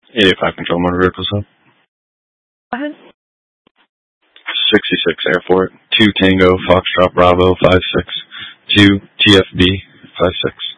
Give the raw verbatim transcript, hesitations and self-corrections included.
eight eight five Control Motor Vehicles Hub. Go ahead. sixty-six Airport, two Tango Foxtrot Bravo five six, two T F B five six.